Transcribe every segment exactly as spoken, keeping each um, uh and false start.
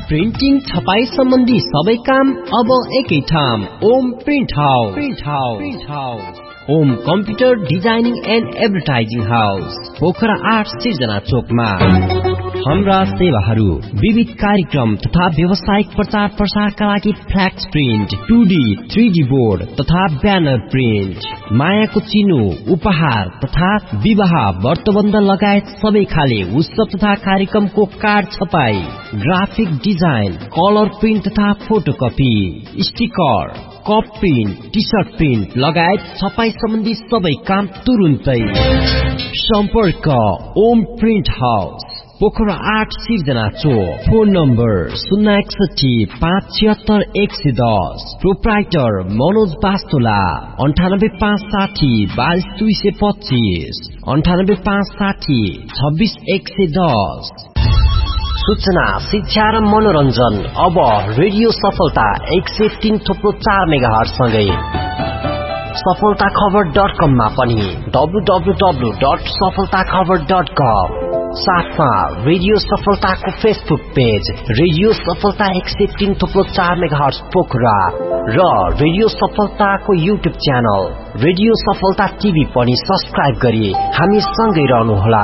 Printing छपाई सम्बन्धी सबै काम अब एकै ठाउँ Om print house. Print house print house Om computer designing and advertising house, Pokhara आठ सिर्जना चोकमा। हाम्रा सेवाहरू विविध कार्यक्रम तथा व्यावसायिक प्रचार प्रसारका लागि फ्ल्याक्स print, two D, three D board तथा ब्यानर प्रिन्ट, मायाको चिनो, उपहार तथा विवाह व्रतबन्ध लगायत सबै खाले उत्सव तथा कार्यक्रमको कार्ड छपाई, ग्राफिक डिजाइन, कलर प्रिन्ट तथा photocopy, sticker, cup print, T short print लगायत छपाई सम्बन्धी सबै काम तुरुन्तै। सम्पर्क ओम प्रिन्ट हाउस, पोखरा आठ सिर्जना चोक। फोन नम्बर शून्य एकसठी पाँच छिहत्तर एक सय दस। प्रोप्राइटर मनोज बास्तोला। अन्ठानब्बे पाँच साठी बाइस दुई सय पच्चीस, अन्ठानब्बे पाँच साठी छब्बीस एक सय दस। सूचना, शिक्षा र मनोरञ्जन अब रेडियो सफलता एक सय तीन थोप्लो चार मेगा हर्ज सँगै सफलता खबर डट कममा पनि डब्लु डब्लु डब्लु डट सफलता खबर डट कम, साथमा रेडियो सफलताको फेसबुक पेज रेडियो सफलता एक सय तीन थोप्लो चार मेगा हर्ज पोखरा र रेडियो सफलताको युट्युब च्यानल रेडियो सफलता टिभी पनि सब्स्क्राइब गरी हामी सँगै रहनुहोला।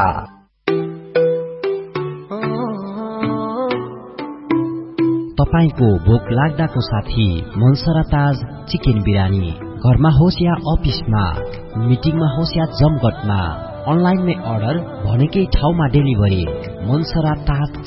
तपाईको भोक लाग्दाको साथी मनसरा ताज चिकन बिरानी, घरमा होस् या अफिसमा, मिटिङमा होस् या जमघटमा, अनलाइनमै अर्डर भनेकै ठाउँमा डेलिभरी। मनसरा ताज